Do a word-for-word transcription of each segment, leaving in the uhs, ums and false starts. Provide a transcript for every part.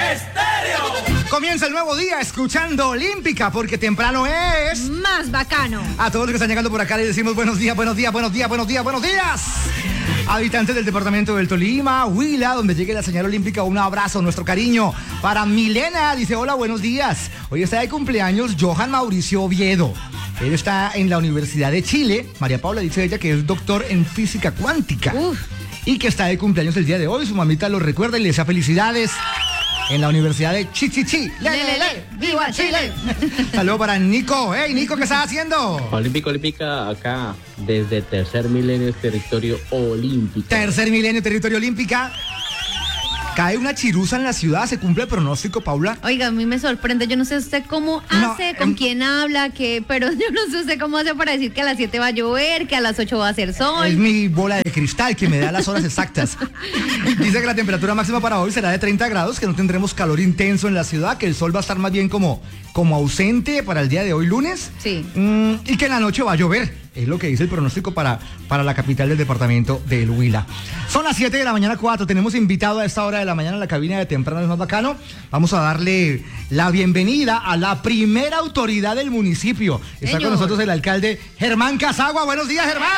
Estéreo. Comienza el nuevo día escuchando Olímpica, porque temprano es más bacano. A todos los que están llegando por acá les decimos buenos días, buenos días, buenos días, buenos días, buenos días. Habitantes del departamento del Tolima, Huila, donde llegue la señal olímpica, un abrazo, nuestro cariño. Para Milena, dice hola, buenos días. Hoy está de cumpleaños Johan Mauricio Oviedo. Él está en la Universidad de Chile. María Paula dice ella que es doctor en física cuántica. Uf. Y que está de cumpleaños el día de hoy. Su mamita lo recuerda y le desea felicidades. En la Universidad de Chichichi. ¡Le, le, le! ¡Viva Chile! Saludos para Nico. ¡Hey, Nico, qué estás haciendo! Olímpica, Olímpica, acá, desde Tercer Milenio, Territorio Olímpica. Tercer Milenio, Territorio Olímpica. Cae una chiruza en la ciudad, se cumple el pronóstico, Paula. Oiga, a mí me sorprende, yo no sé usted cómo hace, no, con eh, quién habla, que, pero yo no sé usted cómo hace para decir que a las siete va a llover, que a las ocho va a hacer sol. Es mi bola de cristal que me da las horas exactas. Dice que la temperatura máxima para hoy será de treinta grados, que no tendremos calor intenso en la ciudad, que el sol va a estar más bien como, como ausente para el día de hoy lunes. Sí. Mm, y que en la noche va a llover. Es lo que dice el pronóstico para, para la capital del departamento del Huila. Son las siete de la mañana, cuatro. Tenemos invitado a esta hora de la mañana en la cabina de Temprano es Más Bacano. Vamos a darle la bienvenida a la primera autoridad del municipio. Está Señor. Con nosotros el alcalde Germán Casagua. Buenos días, Germán.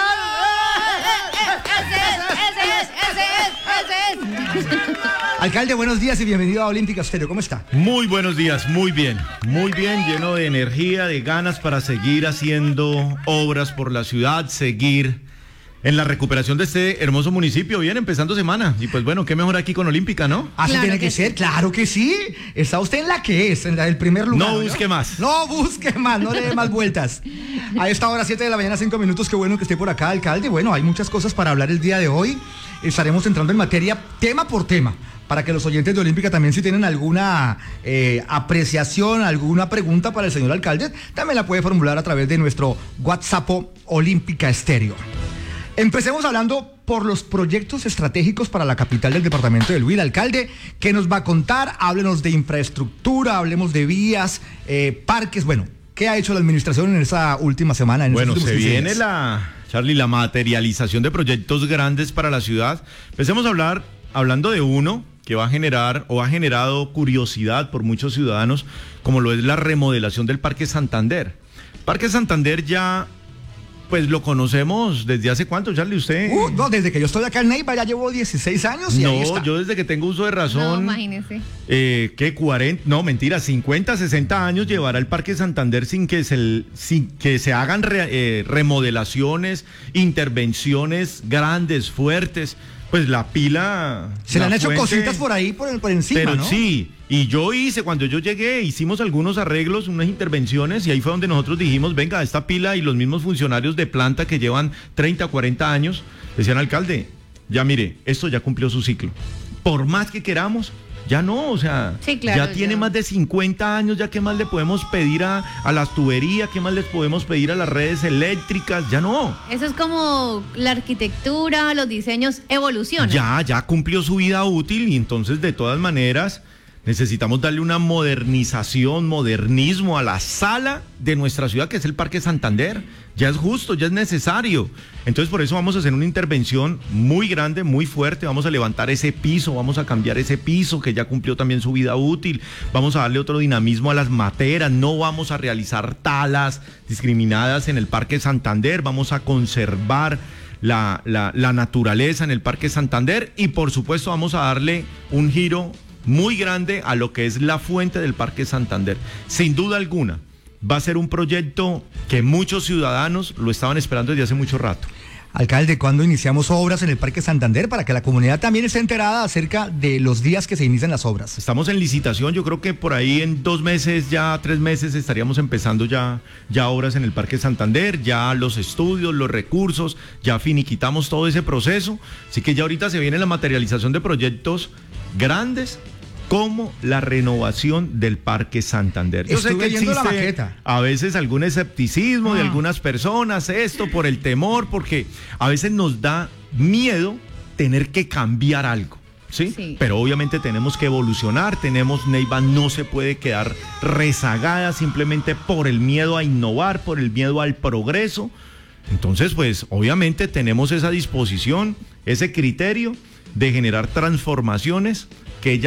Ese es, ese es, ese es, ese es. Alcalde, buenos días y bienvenido a Olímpica Estéreo. ¿Cómo está? Muy buenos días, muy bien. Muy bien, lleno de energía, de ganas para seguir haciendo obras por la ciudad, seguir en la recuperación de este hermoso municipio. Bien, empezando semana. Y pues bueno, qué mejor aquí con Olímpica, ¿no? Así claro tiene que, que ser, sí. Claro que sí. Está usted en la que es, en la del primer lugar. No busque ¿no? más. No busque más, no le dé más vueltas. A esta hora, siete de la mañana, cinco minutos. Qué bueno que esté por acá, alcalde. Bueno, hay muchas cosas para hablar el día de hoy. Estaremos entrando en materia tema por tema, para que los oyentes de Olímpica también, si tienen alguna eh, apreciación, alguna pregunta para el señor alcalde, también la puede formular a través de nuestro WhatsApp Olímpica Estéreo. Empecemos hablando por los proyectos estratégicos para la capital del departamento del Huila. Alcalde, ¿qué nos va a contar? Háblenos de infraestructura, hablemos de vías, eh, parques. Bueno, ¿qué ha hecho la administración en esa última semana? En bueno, se viene días? la, Charlie, la materialización de proyectos grandes para la ciudad. Empecemos a hablar, hablando de uno que va a generar o ha generado curiosidad por muchos ciudadanos, como lo es la remodelación del Parque Santander. Parque Santander ya, pues lo conocemos desde hace cuánto, Charlie, usted. Uh, no, desde que yo estoy acá en Neiva ya llevo dieciséis años y no, ahí está. Yo desde que tengo uso de razón. No, imagínese. Eh, ¿Qué? cuarenta, no, mentira, cincuenta, sesenta años llevará el Parque Santander sin que se, sin que se hagan re, eh, remodelaciones, intervenciones grandes, fuertes. Pues la pila... Se la le han hecho fuente, cositas por ahí, por, por encima, pero ¿no? sí, y yo hice, cuando yo llegué, hicimos algunos arreglos, unas intervenciones, y ahí fue donde nosotros dijimos, venga, esta pila, y los mismos funcionarios de planta que llevan treinta, cuarenta años, decían, alcalde, ya mire, esto ya cumplió su ciclo. Por más que queramos, ya no, o sea, sí, claro, ya tiene ya. más de cincuenta años, ya qué más le podemos pedir a, a las tuberías, qué más les podemos pedir a las redes eléctricas, ya no. Eso es como la arquitectura, los diseños evolucionan. Ya, ya cumplió su vida útil y entonces de todas maneras necesitamos darle una modernización, modernismo a la sala de nuestra ciudad que es el Parque Santander. Ya es justo, ya es necesario. Entonces por eso vamos a hacer una intervención muy grande, muy fuerte. Vamos a levantar ese piso, vamos a cambiar ese piso que ya cumplió también su vida útil. Vamos a darle otro dinamismo a las materas. No vamos a realizar talas discriminadas en el Parque Santander. Vamos a conservar la, la, la naturaleza en el Parque Santander. Y por supuesto vamos a darle un giro muy grande a lo que es la fuente del Parque Santander. Sin duda alguna, va a ser un proyecto que muchos ciudadanos lo estaban esperando desde hace mucho rato. Alcalde, ¿cuándo iniciamos obras en el Parque Santander para que la comunidad también esté enterada acerca de los días que se inician las obras? Estamos en licitación, yo creo que por ahí en dos meses, ya tres meses estaríamos empezando ya, ya obras en el Parque Santander, ya los estudios, los recursos, ya finiquitamos todo ese proceso, así que ya ahorita se viene la materialización de proyectos grandes como la renovación del Parque Santander. Yo Estuve sé que viendo la existe maqueta. a veces algún escepticismo ah. de algunas personas, esto por el temor, porque a veces nos da miedo tener que cambiar algo. ¿Sí? Sí. Pero obviamente tenemos que evolucionar, tenemos, Neiva no se puede quedar rezagada simplemente por el miedo a innovar, por el miedo al progreso. Entonces, pues, obviamente tenemos esa disposición, ese criterio de generar transformaciones que ya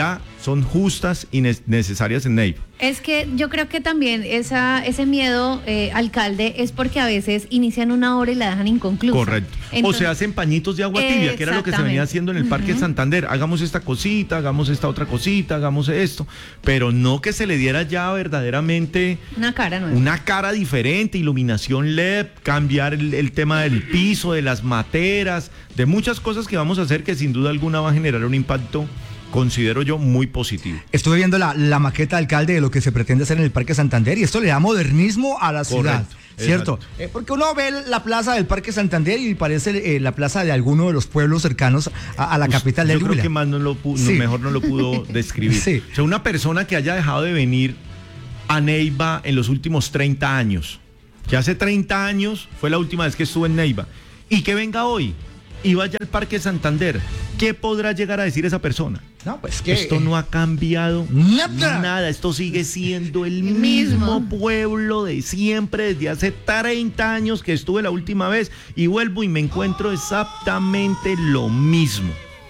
son justas y ne- necesarias en Neiva. Es que yo creo que también esa, ese miedo, eh, alcalde, es porque a veces inician una obra y la dejan inconclusa. Correcto. Entonces, o se hacen pañitos de agua tibia, que era lo que se venía haciendo en el Parque Ujú. Santander. Hagamos esta cosita, hagamos esta otra cosita, hagamos esto, pero no que se le diera ya verdaderamente Una cara nueva. una cara diferente, iluminación L E D, cambiar el, el tema del piso, de las materas, de muchas cosas que vamos a hacer que sin duda alguna va a generar un impacto, considero yo, muy positivo. Estuve viendo la, la maqueta, alcalde, de lo que se pretende hacer en el Parque Santander y esto le da modernismo a la ciudad, Correcto, ¿cierto? Eh, porque uno ve la plaza del Parque Santander y parece eh, la plaza de alguno de los pueblos cercanos a, a la capital del Yo creo Huila. que más no lo pu- no, Sí. mejor no lo pudo describir. Sí. O sea, una persona que haya dejado de venir a Neiva en los últimos treinta años, que hace treinta años fue la última vez que estuvo en Neiva, y que venga hoy y vaya al Parque Santander, ¿qué podrá llegar a decir esa persona? No, pues que Esto no ha cambiado nada. nada, esto sigue siendo el El mismo mismo. pueblo de siempre, desde hace treinta años que estuve la última vez y vuelvo y me encuentro exactamente lo mismo.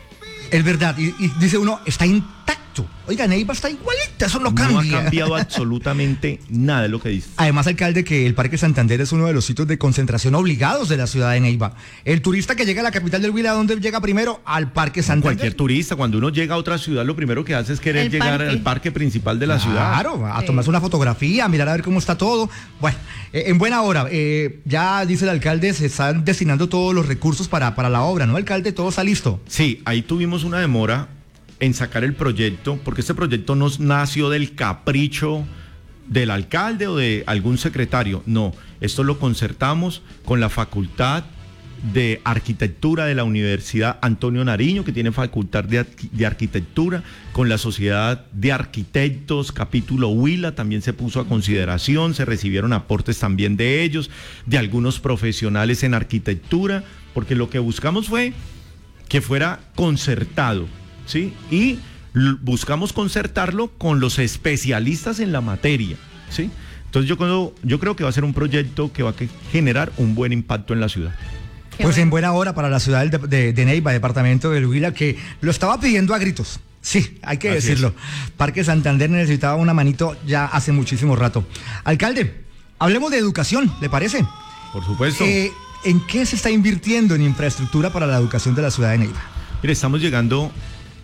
es verdad. Y, y dice uno, está intacto. Oiga, Neiva está igualita, eso no No cambia. ha cambiado absolutamente nada de lo que dice. Además, alcalde, que el Parque Santander es uno de los sitios de concentración obligados de la ciudad de Neiva. El turista que llega a la capital del Huila, ¿a dónde llega primero? Al Parque Santander. Cualquier turista, cuando uno llega a otra ciudad, lo primero que hace es querer El llegar parque. al parque principal de la ciudad. Claro, a Sí. tomarse una fotografía, a mirar a ver cómo está todo. Bueno, eh, en buena hora, eh, ya dice el alcalde, se están destinando todos los recursos para, para la obra, ¿no, alcalde? Todo está listo. Sí, ahí tuvimos una demora en sacar el proyecto, porque este proyecto no nació del capricho del alcalde o de algún secretario. No, esto lo concertamos con la Facultad de Arquitectura de la Universidad Antonio Nariño, que tiene Facultad de, Arqui- de Arquitectura, con la Sociedad de Arquitectos, capítulo Huila, también se puso a consideración, se recibieron aportes también de ellos, de algunos profesionales en arquitectura, porque lo que buscamos fue que fuera concertado, ¿sí? Y l- buscamos concertarlo con los especialistas en la materia, ¿sí? Entonces yo creo, yo creo que va a ser un proyecto que va a que- generar un buen impacto en la ciudad. Qué Pues bueno. en buena hora para la ciudad del de, de- de Neiva, departamento del Huila, que lo estaba pidiendo a gritos. Sí, hay que Así decirlo. Parque Santander necesitaba una manito ya hace muchísimo rato. Alcalde, hablemos de educación, ¿le parece? Por supuesto. Eh, ¿En qué se está invirtiendo en infraestructura para la educación de la ciudad de Neiva? Mire, estamos llegando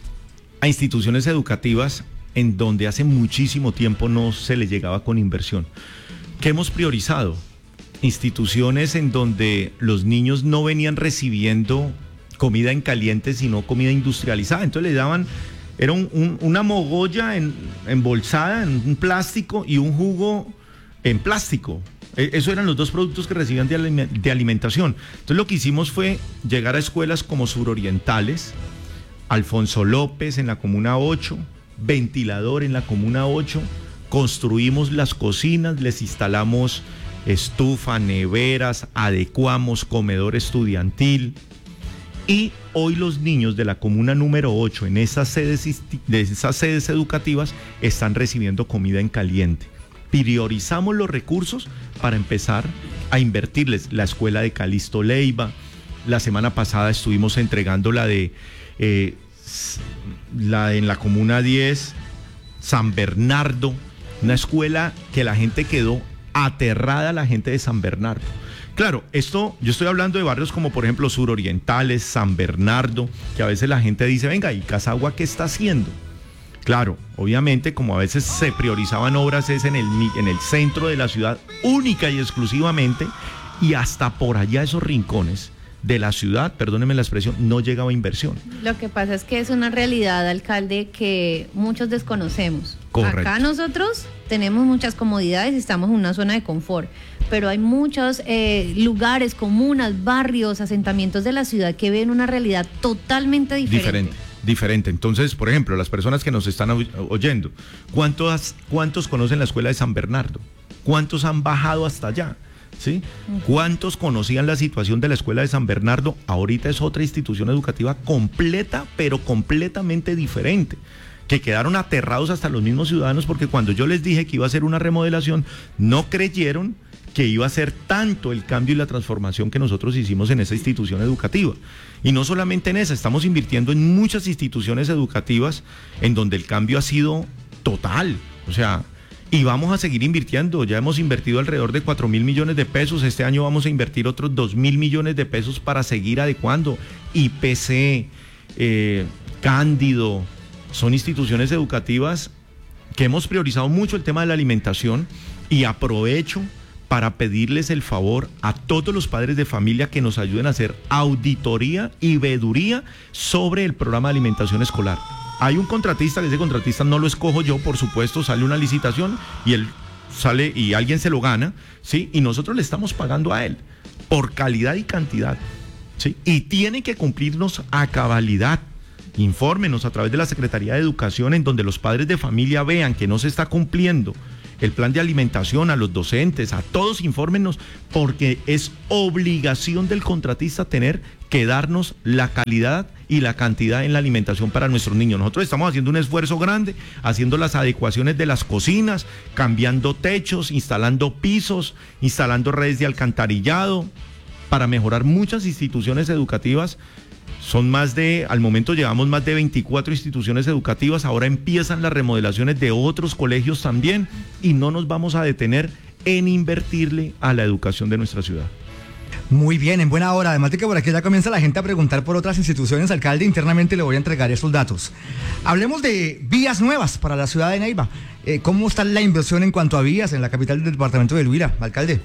a instituciones educativas en donde hace muchísimo tiempo no se le llegaba con inversión. ¿Qué hemos priorizado? Instituciones en donde los niños no venían recibiendo comida en caliente, sino comida industrializada. Entonces le daban, era un- un- una mogolla en, embolsada en un plástico y un jugo en plástico. E- Esos eran los dos productos que recibían de, alime- de alimentación. Entonces lo que hicimos fue llegar a escuelas como surorientales, Alfonso López en la Comuna ocho, Ventilador en la Comuna ocho, construimos las cocinas, les instalamos estufa, neveras, adecuamos comedor estudiantil y hoy los niños de la Comuna número ocho en esas sedes, isti- de esas sedes educativas están recibiendo comida en caliente. Priorizamos los recursos para empezar a invertirles. La escuela de Calixto Leiva, la semana pasada estuvimos entregando la de eh, s- la en la Comuna diez, San Bernardo, una escuela que la gente quedó aterrada, la gente de San Bernardo. Claro, esto, yo estoy hablando de barrios como por ejemplo surorientales, San Bernardo, que a veces la gente dice, venga, ¿y Casagua qué está haciendo? Claro, obviamente, como a veces se priorizaban obras es en el, mi- en el centro de la ciudad, única y exclusivamente, y hasta por allá esos rincones de la ciudad, perdónenme la expresión, no llegaba inversión. Lo que pasa es que es una realidad, alcalde, que muchos desconocemos. Correcto. Acá nosotros tenemos muchas comodidades y estamos en una zona de confort, pero hay muchos eh, lugares, comunas, barrios, asentamientos de la ciudad que ven una realidad totalmente diferente. Diferente, diferente. Entonces, por ejemplo, las personas que nos están oy- oyendo, ¿cuántos, ¿cuántos conocen la escuela de San Bernardo? ¿Cuántos han bajado hasta allá? ¿Sí? ¿Cuántos conocían la situación de la escuela de San Bernardo? Ahorita es otra institución educativa completa, pero completamente diferente, que quedaron aterrados hasta los mismos ciudadanos porque cuando yo les dije que iba a hacer una remodelación, no creyeron que iba a ser tanto el cambio y la transformación que nosotros hicimos en esa institución educativa. Y no solamente en esa, estamos invirtiendo en muchas instituciones educativas en donde el cambio ha sido total, o sea, y vamos a seguir invirtiendo. Ya hemos invertido alrededor de cuatro mil millones de pesos, este año vamos a invertir otros dos mil millones de pesos para seguir adecuando. I P C, eh, Cándido, son instituciones educativas que hemos priorizado mucho el tema de la alimentación, y aprovecho para pedirles el favor a todos los padres de familia que nos ayuden a hacer auditoría y veeduría sobre el programa de alimentación escolar. Hay un contratista, que ese contratista no lo escojo yo, por supuesto, sale una licitación y él sale y alguien se lo gana, ¿sí? Y nosotros le estamos pagando a él por calidad y cantidad, ¿sí? Y tiene que cumplirnos a cabalidad. Infórmenos a través de la Secretaría de Educación, en donde los padres de familia vean que no se está cumpliendo el plan de alimentación, a los docentes, a todos, infórmenos, porque es obligación del contratista tener que darnos la calidad y la cantidad en la alimentación para nuestros niños. Nosotros estamos haciendo un esfuerzo grande, haciendo las adecuaciones de las cocinas, cambiando techos, instalando pisos, instalando redes de alcantarillado, para mejorar muchas instituciones educativas. Son más de, al momento llevamos más de veinticuatro instituciones educativas, ahora empiezan las remodelaciones de otros colegios también, y no nos vamos a detener en invertirle a la educación de nuestra ciudad. Muy bien, en buena hora. Además de que por aquí ya comienza la gente a preguntar por otras instituciones, alcalde, internamente le voy a entregar esos datos. Hablemos de vías nuevas para la ciudad de Neiva. Eh, ¿Cómo está la inversión en cuanto a vías en la capital del departamento del Huila, alcalde?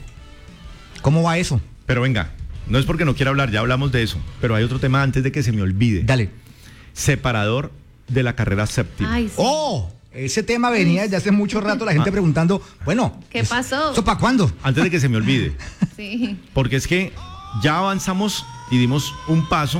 ¿Cómo va eso? Pero venga, no es porque no quiera hablar, ya hablamos de eso, pero hay otro tema antes de que se me olvide. Dale. Separador de la carrera séptima. Ay, sí. ¡Oh! Ese tema venía desde hace mucho rato, la gente Ah. preguntando, bueno, ¿Qué pasó? ¿eso para cuándo? Antes de que se me olvide, Sí. porque es que ya avanzamos y dimos un paso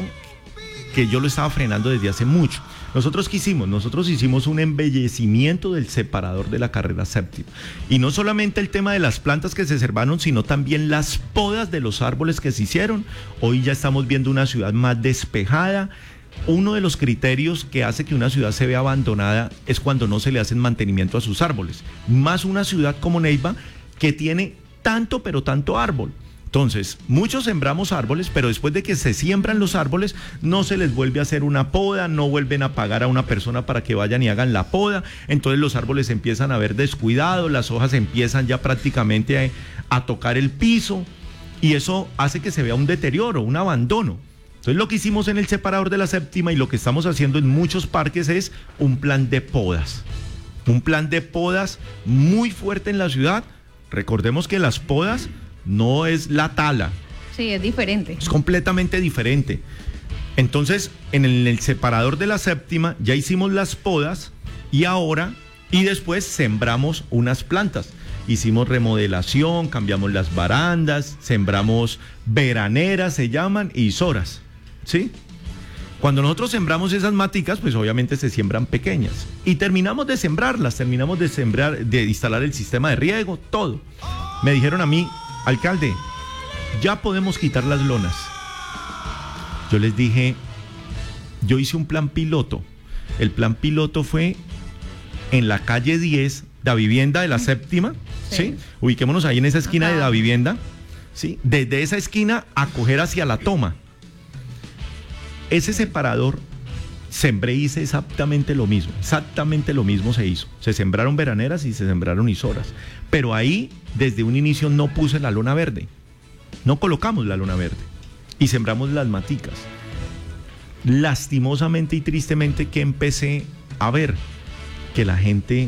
que yo lo estaba frenando desde hace mucho. Nosotros qué hicimos, nosotros hicimos un embellecimiento del separador de la carrera séptima. Y no solamente el tema de las plantas que se cerraron, sino también las podas de los árboles que se hicieron. Hoy ya estamos viendo una ciudad más despejada. Uno de los criterios que hace que una ciudad se vea abandonada es cuando no se le hacen mantenimiento a sus árboles. Más una ciudad como Neiva, que tiene tanto pero tanto árbol. Entonces, muchos sembramos árboles, pero después de que se siembran los árboles, no se les vuelve a hacer una poda, no vuelven a pagar a una persona para que vayan y hagan la poda. Entonces los árboles empiezan a ver descuidados, las hojas empiezan ya prácticamente a, a tocar el piso, y eso hace que se vea un deterioro, un abandono. Entonces lo que hicimos en el separador de la séptima y lo que estamos haciendo en muchos parques es un plan de podas. Un plan de podas muy fuerte en la ciudad. Recordemos que las podas no es la tala, Sí, es diferente. es completamente diferente. Entonces, en el, en el separador de la séptima ya hicimos las podas, y ahora, y después sembramos unas plantas. Hicimos remodelación, cambiamos las barandas, sembramos veraneras, se llaman, y soras, ¿sí? Cuando nosotros sembramos esas maticas, pues obviamente se siembran pequeñas. Y terminamos de sembrarlas, terminamos de sembrar, de instalar el sistema de riego, todo. Me dijeron a mí, alcalde, ya podemos quitar las lonas. Yo les dije, yo hice un plan piloto. El plan piloto fue en la calle diez, la vivienda de la séptima, ¿sí? ¿sí? Ubiquémonos ahí en esa esquina Ajá. de la vivienda, ¿sí? Desde esa esquina a coger hacia la toma. Ese separador, sembré, hice exactamente lo mismo, exactamente lo mismo se hizo. Se sembraron veraneras y se sembraron isoras. Pero ahí, desde un inicio, no puse la lona verde. No colocamos la lona verde. Y sembramos las maticas. Lastimosamente y tristemente que empecé a ver que la gente,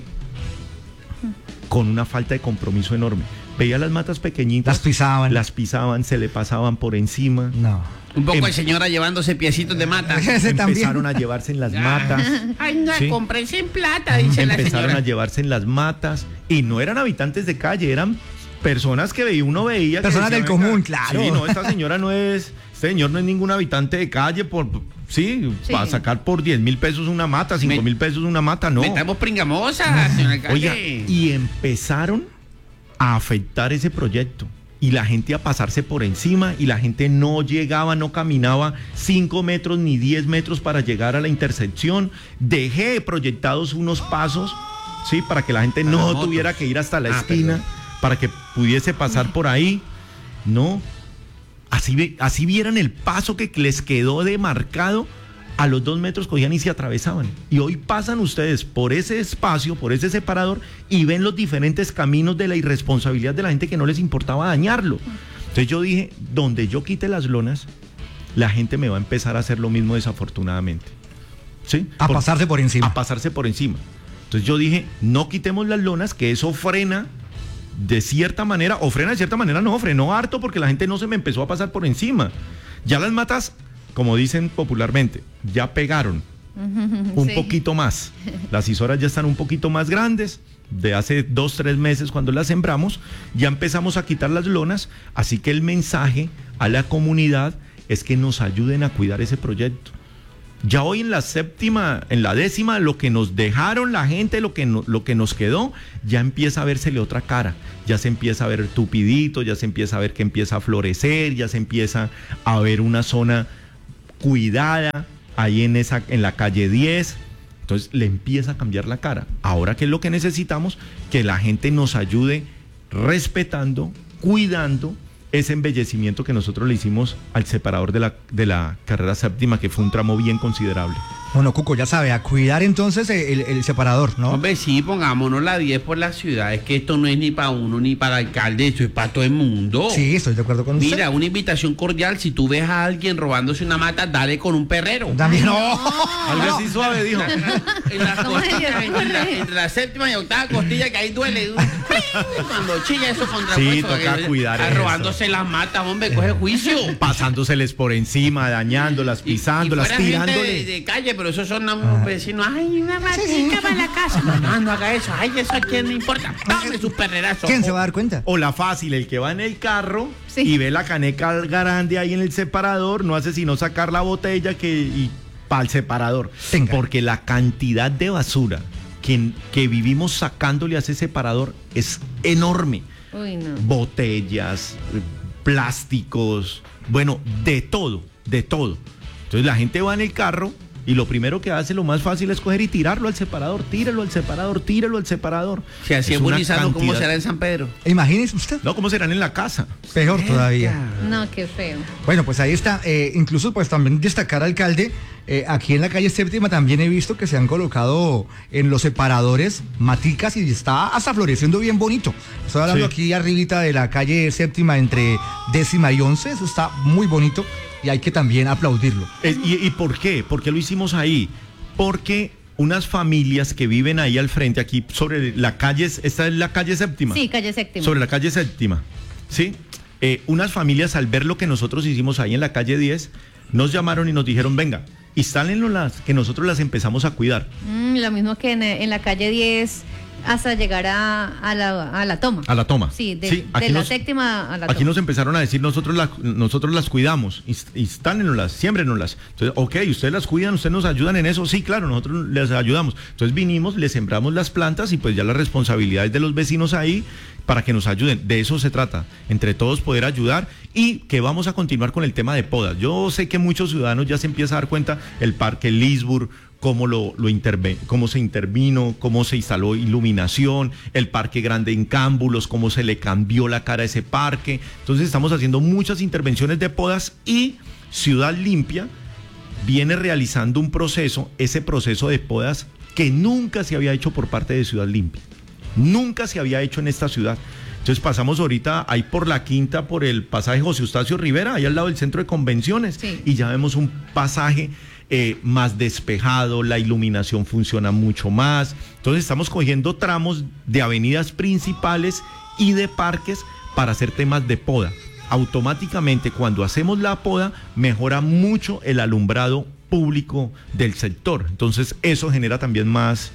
con una falta de compromiso enorme, veía las matas pequeñitas. Las pisaban. Las pisaban, se le pasaban por encima. No. Un poco Em- de señora llevándose piecitos de mata. Ese también. Empezaron a llevarse en las matas. Ay, no, ¿sí? cómprense en plata, dice la Empezaron señora. a llevarse en las matas, y no eran habitantes de calle, eran personas que veía, uno veía. que Personas decía, del común, claro. Sí, no, esta señora no es, este señor no es ningún habitante de calle por, sí, Sí. para sacar por diez mil pesos una mata, cinco Me- mil pesos una mata, no. Metamos pringamosa, señor alcalde. Oiga, y empezaron a afectar ese proyecto. Y la gente a pasarse por encima, y la gente no llegaba, no caminaba cinco metros ni diez metros para llegar a la intersección. Dejé proyectados unos pasos, ¿sí? Para que la gente Para no motos. tuviera que ir hasta la Ah, esquina perdón. para que pudiese pasar por ahí. No, así, así vieran el paso que les quedó demarcado, a los dos metros cogían y se atravesaban. Y hoy pasan ustedes por ese espacio, por ese separador, y ven los diferentes caminos de la irresponsabilidad de la gente que no les importaba dañarlo. Entonces yo dije, donde yo quite las lonas, la gente me va a empezar a hacer lo mismo, desafortunadamente. ¿Sí? A por, pasarse por encima. A pasarse por encima. Entonces yo dije, no quitemos las lonas, que eso frena de cierta manera, o frena de cierta manera, no, frenó harto porque la gente no se me empezó a pasar por encima. Ya las matas, como dicen popularmente, ya pegaron un sí. poquito más. Las isoras ya están un poquito más grandes. De hace dos, tres meses cuando las sembramos, ya empezamos a quitar las lonas, así que el mensaje a la comunidad es que nos ayuden a cuidar ese proyecto. Ya hoy en la séptima, en la décima, lo que nos dejaron la gente, lo que, no, lo que nos quedó, ya empieza a vérsele otra cara, ya se empieza a ver tupidito, ya se empieza a ver que empieza a florecer, ya se empieza a ver una zona cuidada ahí en, esa, en la calle diez. Entonces le empieza a cambiar la cara. Ahora, ¿qué es lo que necesitamos? Que la gente nos ayude respetando, cuidando ese embellecimiento que nosotros le hicimos al separador de la, de la carrera séptima, que fue un tramo bien considerable. Bueno, Cuco, ya sabe, a cuidar entonces el, el separador, ¿no? Hombre, sí, pongámonos la diez por la ciudad. Es que esto no es ni para uno ni para el alcalde, esto es para todo el mundo. Sí, estoy de acuerdo con usted. Mira, una invitación cordial, si tú ves a alguien robándose una mata, dale con un perrero. También no. Algo así suave, dijo. En la, costilla, en la, entre la séptima y octava costilla, que ahí duele. Cuando chilla eso contra sí, hueso, toca que, cuidar está eso. Robándose las matas, hombre, coge juicio. Pasándoseles por encima, dañándolas, pisándolas, y, y tirándoles. De, de calle, pero esos son los vecinos. Ay, una matica para la casa. No, no haga eso. Ay, eso a quién le importa. Dame sus perrerazos. ¿Quién se va a dar cuenta? O la fácil, el que va en el carro sí. y ve la caneca grande ahí en el separador, no hace sino sacar la botella que y para el separador. Tenga. Porque la cantidad de basura que, que vivimos sacándole a ese separador es enorme. Uy, no. Botellas, plásticos, bueno, de todo, de todo. Entonces la gente va en el carro y lo primero que hace, lo más fácil es coger y tirarlo al separador, tíralo al separador, tíralo al separador. Si así es bonizando, ¿cómo será en San Pedro? Imagínese usted. No, ¿cómo serán en la casa? Peor todavía. No, qué feo. Bueno, pues ahí está. Eh, incluso, pues también destacar, alcalde, eh, aquí en la calle séptima también he visto que se han colocado en los separadores maticas y está hasta floreciendo bien bonito. Estoy hablando sí. aquí arribita de la calle séptima entre décima y once. Eso está muy bonito. Y hay que también aplaudirlo. Es, y, ¿Y por qué? ¿Por qué lo hicimos ahí? Porque unas familias que viven ahí al frente, aquí sobre la calle, esta es la calle séptima. Sí, calle séptima. Sobre la calle séptima, ¿sí? Eh, unas familias al ver lo que nosotros hicimos ahí en la calle diez, nos llamaron y nos dijeron, venga, instálenlo las, que nosotros las empezamos a cuidar. Mm, lo mismo que en, en la calle diez hasta llegar a, a, la, a la toma. A la toma. Sí, de, sí, de la nos, séptima a la aquí toma. nos empezaron a decir, nosotros, la, nosotros las cuidamos, instálenlas, siémbrenoslas. Entonces, ok, ustedes las cuidan, ustedes nos ayudan en eso. Sí, claro, nosotros les ayudamos. Entonces vinimos, les sembramos las plantas y pues ya la responsabilidad es de los vecinos ahí para que nos ayuden. De eso se trata, entre todos poder ayudar y que vamos a continuar con el tema de podas. Yo sé que muchos ciudadanos ya se empiezan a dar cuenta, el Parque Lisburg, cómo lo, lo interve, cómo se intervino, cómo se instaló iluminación, el Parque Grande en Cámbulos, cómo se le cambió la cara a ese parque. Entonces estamos haciendo muchas intervenciones de podas y Ciudad Limpia viene realizando un proceso, ese proceso de podas que nunca se había hecho por parte de Ciudad Limpia. Nunca se había hecho en esta ciudad. Entonces pasamos ahorita ahí por la quinta, por el pasaje José Eustacio Rivera, ahí al lado del centro de convenciones, sí. y ya vemos un pasaje eh, más despejado, la iluminación funciona mucho más. Entonces estamos cogiendo tramos de avenidas principales y de parques para hacer temas de poda. Automáticamente cuando hacemos la poda mejora mucho el alumbrado público del sector. Entonces eso genera también más,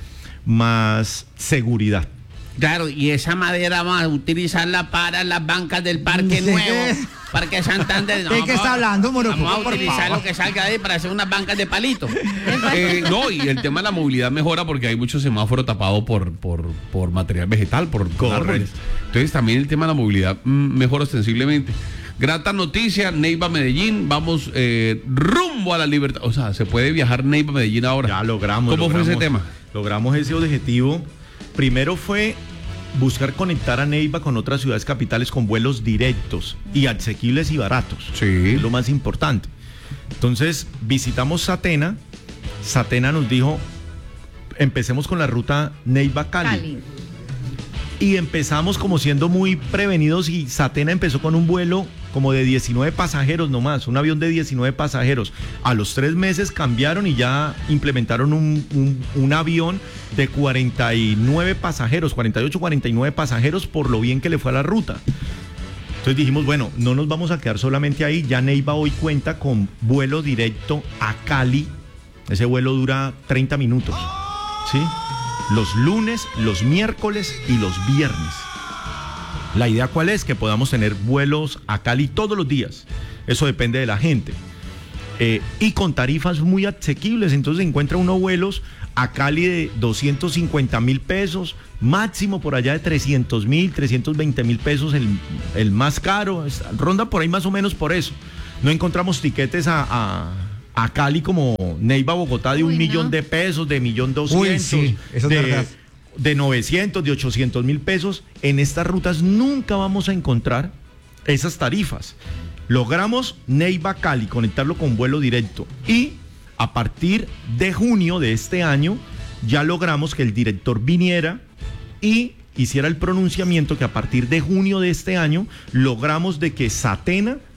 más seguridad. Claro, y esa madera vamos a utilizarla para las bancas del Parque Nuevo, Parque Santander. ¿De qué está hablando, Moro? Vamos a utilizar lo que salga de ahí para hacer unas bancas de palitos. Eh, no, y el tema de la movilidad mejora porque hay mucho semáforo tapado por, por, por material vegetal, por, por árboles. Entonces también el tema de la movilidad mm, mejora ostensiblemente. Grata noticia, Neiva Medellín, vamos eh, rumbo a la libertad. O sea, se puede viajar Neiva Medellín ahora. Ya logramos. ¿Cómo logramos, fue ese tema? Logramos ese objetivo. Primero fue buscar conectar a Neiva con otras ciudades capitales con vuelos directos y asequibles y baratos. Sí. Es lo más importante. Entonces, visitamos Satena. Satena nos dijo, empecemos con la ruta Neiva-Cali. Cali. Y empezamos como siendo muy prevenidos y Satena empezó con un vuelo como de diecinueve pasajeros nomás, un avión de diecinueve pasajeros. A los tres meses cambiaron y ya implementaron un, un, un avión de cuarenta y nueve pasajeros, cuarenta y ocho, cuarenta y nueve pasajeros por lo bien que le fue a la ruta. Entonces dijimos, bueno, no nos vamos a quedar solamente ahí, ya Neiva hoy cuenta con vuelo directo a Cali. Ese vuelo dura treinta minutos, ¿sí? Los lunes, los miércoles y los viernes. La idea cuál es, que podamos tener vuelos a Cali todos los días. Eso depende de la gente. Eh, y con tarifas muy asequibles. Entonces encuentra uno vuelos a Cali de doscientos cincuenta mil pesos, máximo por allá de trescientos mil, trescientos veinte mil pesos, el, el más caro. Es, ronda por ahí más o menos por eso. No encontramos tiquetes a... a a Cali como Neiva Bogotá de un Uy, millón no. de pesos, de millón doscientos, Uy, sí, eso es de, verdad. de novecientos, de ochocientos mil pesos. En estas rutas nunca vamos a encontrar esas tarifas. Logramos Neiva Cali, conectarlo con vuelo directo. Y a partir de junio de este año, ya logramos que el director viniera y hiciera el pronunciamiento que a partir de junio de este año logramos de que Satena